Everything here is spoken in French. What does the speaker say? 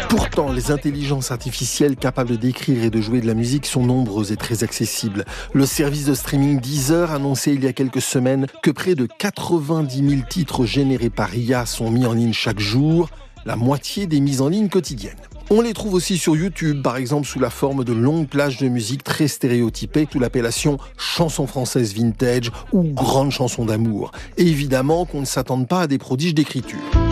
Pourtant, les intelligences artificielles capables d'écrire et de jouer de la musique sont nombreuses et très accessibles. Le service de streaming Deezer annonçait il y a quelques semaines que près de 90 000 titres générés par IA sont mis en ligne chaque jour, la moitié des mises en ligne quotidiennes. On les trouve aussi sur YouTube, par exemple sous la forme de longues plages de musique très stéréotypées sous l'appellation chanson française vintage ou grande chanson d'amour. Et évidemment qu'on ne s'attende pas à des prodiges d'écriture.